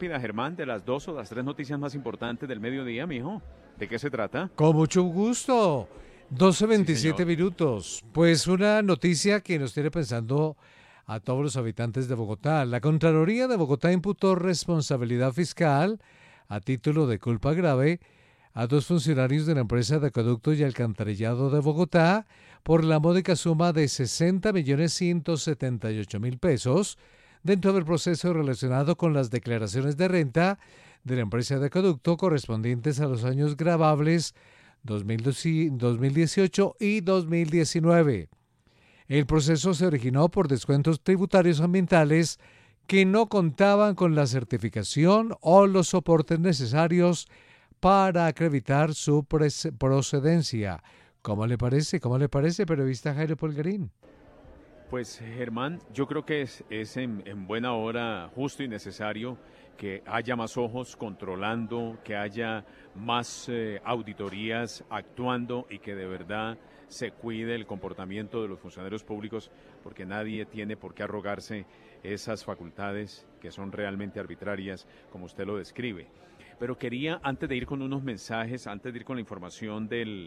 rápida, Germán, de las dos o las tres noticias más importantes del mediodía, mijo. ¿De qué se trata? Con mucho gusto. Sí, 12:27 señor. minutos. Pues una noticia que nos tiene pensando a todos los habitantes de Bogotá. La Contraloría de Bogotá imputó responsabilidad fiscal a título de culpa grave a dos funcionarios de la empresa de acueducto y alcantarillado de Bogotá por la módica suma de 60.178.000 pesos dentro del proceso relacionado con las declaraciones de renta de la empresa de acueducto correspondientes a los años gravables 2018 y 2019. El proceso se originó por descuentos tributarios ambientales que no contaban con la certificación o los soportes necesarios para acreditar su procedencia. ¿Cómo le parece? ¿Cómo le parece, periodista Jairo Polgarín? Pues Germán, yo creo que es en buena hora justo y necesario que haya más ojos controlando, que haya más auditorías actuando y que de verdad se cuide el comportamiento de los funcionarios públicos, porque nadie tiene por qué arrogarse esas facultades que son realmente arbitrarias, como usted lo describe. Pero quería, antes de ir con unos mensajes, antes de ir con la información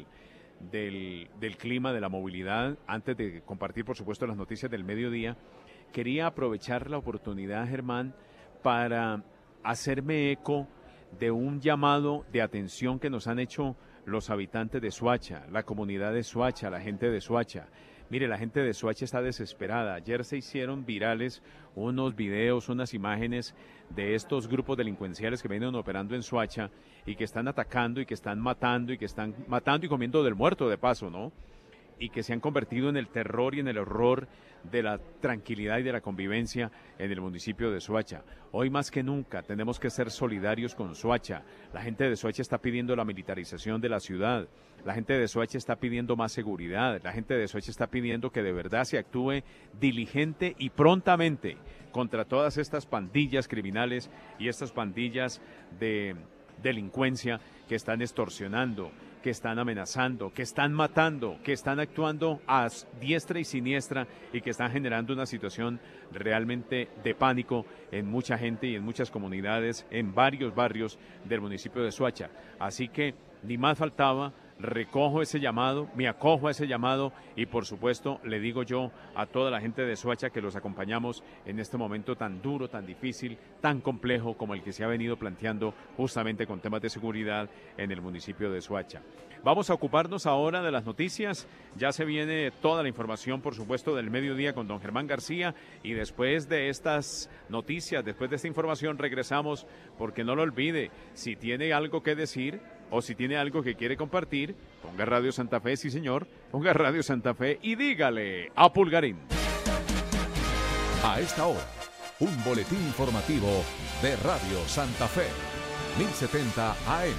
del clima, de la movilidad, antes de compartir, por supuesto, las noticias del mediodía, quería aprovechar la oportunidad, Germán, para hacerme eco de un llamado de atención que nos han hecho los habitantes de Soacha, la comunidad de Soacha, la gente de Soacha. Mire, la gente de Soacha está desesperada. Ayer se hicieron virales unos videos, unas imágenes de estos grupos delincuenciales que vienen operando en Soacha y que están atacando y que están matando y que están matando y comiendo del muerto de paso, ¿no? Y que se han convertido en el terror y en el horror de la tranquilidad y de la convivencia en el municipio de Soacha. Hoy más que nunca tenemos que ser solidarios con Soacha. La gente de Soacha está pidiendo la militarización de la ciudad. La gente de Soacha está pidiendo más seguridad. La gente de Soacha está pidiendo que de verdad se actúe diligente y prontamente contra todas estas pandillas criminales y estas pandillas de delincuencia que están extorsionando, que están amenazando, que están matando, que están actuando a diestra y siniestra y que están generando una situación realmente de pánico en mucha gente y en muchas comunidades, en varios barrios del municipio de Soacha. Así que ni más faltaba, recojo ese llamado, me acojo a ese llamado y por supuesto le digo yo a toda la gente de Soacha que los acompañamos en este momento tan duro, tan difícil, tan complejo como el que se ha venido planteando justamente con temas de seguridad en el municipio de Soacha. Vamos a ocuparnos ahora de las noticias, ya se viene toda la información por supuesto del mediodía con don Germán García y después de estas noticias, después de esta información regresamos porque no lo olvide, si tiene algo que decir o si tiene algo que quiere compartir, ponga Radio Santa Fe, sí señor, ponga Radio Santa Fe y dígale a Pulgarín. A esta hora, un boletín informativo de Radio Santa Fe, 1070 AM.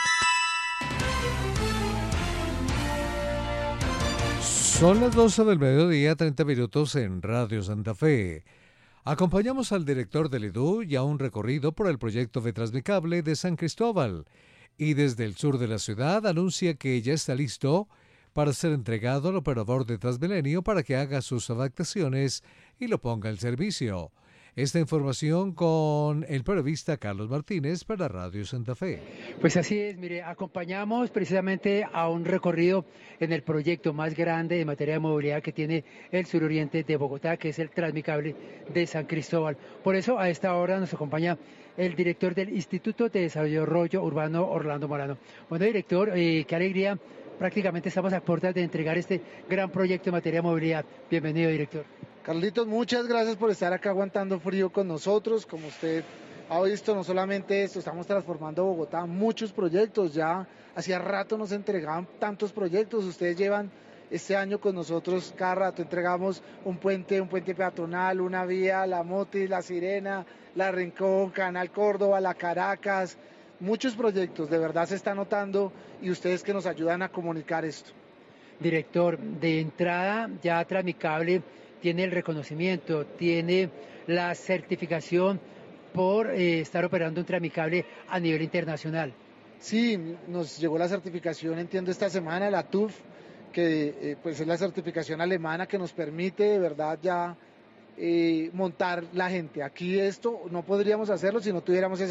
Son las 12 del mediodía, 30 minutos en Radio Santa Fe. Acompañamos al director del EDU y a un recorrido por el proyecto de Transmicable de San Cristóbal. Y desde el sur de la ciudad anuncia que ya está listo para ser entregado al operador de Transmilenio para que haga sus adaptaciones y lo ponga al servicio. Esta información con el periodista Carlos Martínez para Radio Santa Fe. Pues así es, mire, acompañamos precisamente a un recorrido en el proyecto más grande en materia de movilidad que tiene el suroriente de Bogotá, que es el Transmicable de San Cristóbal. Por eso a esta hora nos acompaña el director del Instituto de Desarrollo Urbano, Orlando Morano. Bueno, director, qué alegría, prácticamente estamos a puertas de entregar este gran proyecto en materia de movilidad. Bienvenido, director. Carlitos, muchas gracias por estar acá aguantando frío con nosotros. Como usted ha visto, no solamente esto, estamos transformando Bogotá, muchos proyectos. Ya hacía rato nos entregaban tantos proyectos. Ustedes llevan este año con nosotros, cada rato entregamos un puente peatonal, una vía, la Motis, la Sirena, la Rincón, Canal Córdoba, la Caracas. Muchos proyectos, de verdad se está notando y ustedes que nos ayudan a comunicar esto. Director, de entrada ya Transmicable tiene el reconocimiento, tiene la certificación por estar operando un Transmicable a nivel internacional. Sí, nos llegó la certificación, entiendo, esta semana, la TÜV, que pues es la certificación alemana que nos permite de verdad ya montar la gente. Aquí esto no podríamos hacerlo si no tuviéramos ese